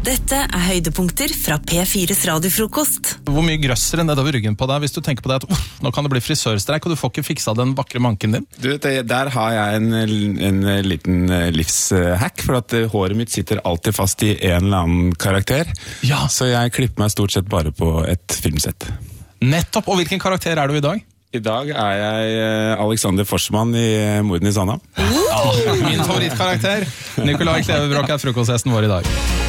Dette høydepunkter fra P4's radiofrokost. Hvor mye grøsser nedover ryggen på deg hvis du tenker på det at nå kan det bli frisørstreik, og du får ikke fiksa den vakre manken din? Du, der har jeg en liten livshack, for at håret mitt sitter alltid fast i en eller annen karakter. Ja. Så jeg klipper meg stort sett bare på et filmsett. Nettopp! Og hvilken karakter er du i dag? I dag er jeg Alexander Forsman i Morden i Sandhamn. Min favorittkarakter. Nikolai Klevebrok er frokostgjesten vår i dag.